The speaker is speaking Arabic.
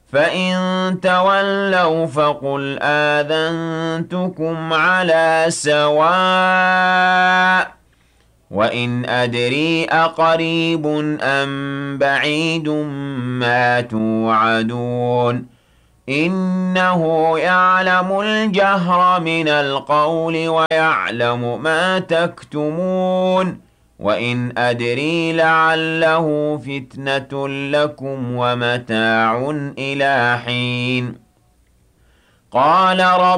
فَإِن تَوَلَّوْا فَقُلْ آذَنتُكُمْ عَلَىٰ سَوَاءٍ ۖ وَإِنْ أَدْرِي أَقَرِيبٌ أَم بَعِيدٌ مَّا تُوعَدُونَ إِنَّهُ يَعْلَمُ الْجَهْرَ مِنَ الْقَوْلِ وَيَعْلَمُ مَا تَكْتُمُونَ وَإِنْ أَدْرِي لَعَلَّهُ فِتْنَةٌ لَّكُمْ وَمَتَاعٌ إِلَىٰ حِينٍ قَالَ